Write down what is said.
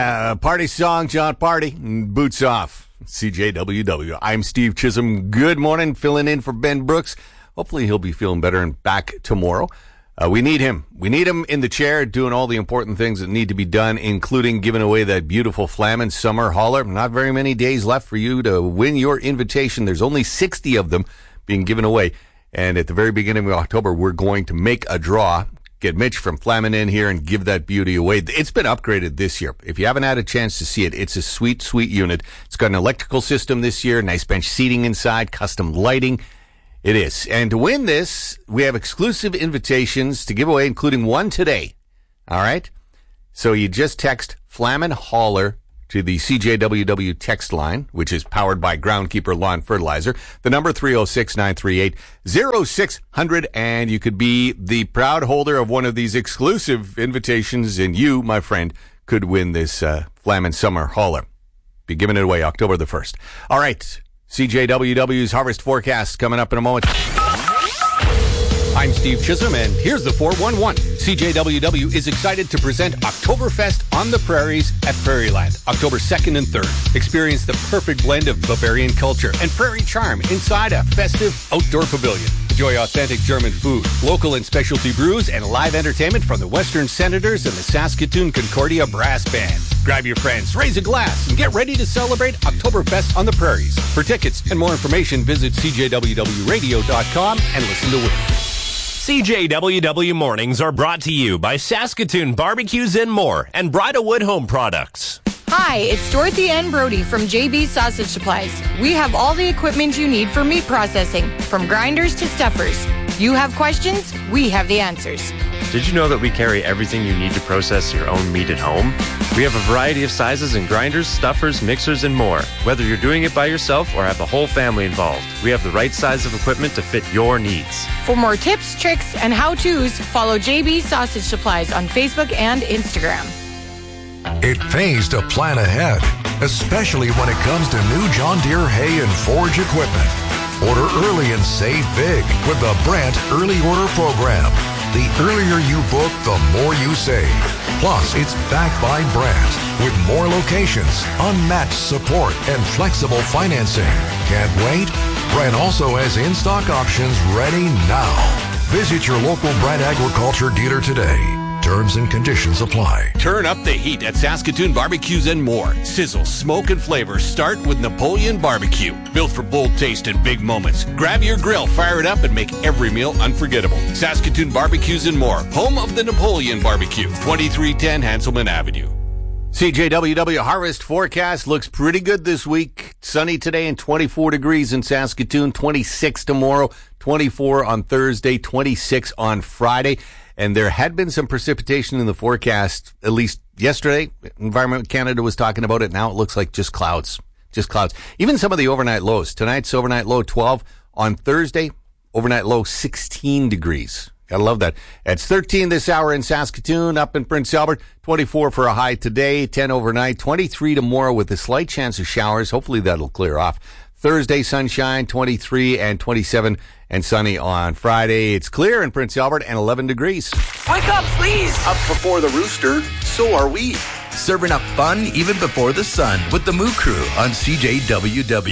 Yeah, party song, John Party, boots off. CJWW. I'm Steve Chisholm. Good morning, filling in for Ben Brooks. Hopefully he'll be feeling better and back tomorrow. We need him. We need him in the chair doing all the important things that need to be done, including giving away that beautiful Flamin' Summer Hauler. Not very many days left for you to win your invitation. There's only 60 of them being given away. And at the very beginning of October, we're going to make a draw. Get Mitch from Flamin' in here and give that beauty away. It's been upgraded this year. If you haven't had a chance to see it, it's a sweet, sweet unit. It's got an electrical system this year, nice bench seating inside, custom lighting. It is. And to win this, we have exclusive invitations to give away, including one today. All right? So you just text Flamin' Hauler to the CJWW text line, which is powered by Groundkeeper Lawn Fertilizer. The number 306-938-0600, and you could be the proud holder of one of these exclusive invitations, and you, my friend, could win this Flamin' Summer Hauler. Be giving it away October the 1st. All right, CJWW's Harvest Forecast coming up in a moment. I'm Steve Chisholm, and here's the 411. CJWW is excited to present Oktoberfest on the Prairies at Prairieland, October 2nd and 3rd. Experience the perfect blend of Bavarian culture and prairie charm inside a festive outdoor pavilion. Enjoy authentic German food, local and specialty brews, and live entertainment from the Western Senators and the Saskatoon Concordia Brass Band. Grab your friends, raise a glass, and get ready to celebrate Oktoberfest on the Prairies. For tickets and more information, visit CJWWradio.com and listen to win. CJWW Mornings are brought to you by Saskatoon Barbecues and More and Bridalwood Home Products. Hi, it's Dorothy Ann Brody from JB Sausage Supplies. We have all the equipment you need for meat processing, from grinders to stuffers. You have questions, we have the answers. Did you know that we carry everything you need to process your own meat at home? We have a variety of sizes in grinders, stuffers, mixers, and more. Whether you're doing it by yourself or have the whole family involved, we have the right size of equipment to fit your needs. For more tips, tricks, and how-tos, follow JB Sausage Supplies on Facebook and Instagram. It pays to plan ahead, especially when it comes to new John Deere hay and forage equipment. Order early and save big with the Brandt Early Order Program. The earlier you book, the more you save. Plus, it's backed by Brandt with more locations, unmatched support, and flexible financing. Can't wait? Brandt also has in-stock options ready now. Visit your local Brandt Agriculture dealer today. Terms and conditions apply. Turn up the heat at Saskatoon Barbecues and More. Sizzle, smoke, and flavor start with Napoleon Barbecue. Built for bold taste and big moments. Grab your grill, fire it up, and make every meal unforgettable. Saskatoon Barbecues and More. Home of the Napoleon Barbecue. 2310 Hanselman Avenue. CJWW Harvest Forecast looks pretty good this week. Sunny today and 24 degrees in Saskatoon. 26 tomorrow, 24 on Thursday, 26 on Friday. And there had been some precipitation in the forecast, at least yesterday. Environment Canada was talking about it. Now it looks like just clouds. Just clouds. Even some of the overnight lows. Tonight's overnight low 12. On Thursday, overnight low 16 degrees. Gotta love that. It's 13 this hour in Saskatoon, up in Prince Albert. 24 for a high today, 10 overnight, 23 tomorrow with a slight chance of showers. Hopefully that'll clear off. Thursday, sunshine, 23 and 27, and sunny on Friday. It's clear in Prince Albert and 11 degrees. Wake up, please! Up before the rooster, so are we. Serving up fun even before the sun with the Moo Crew on CJWW.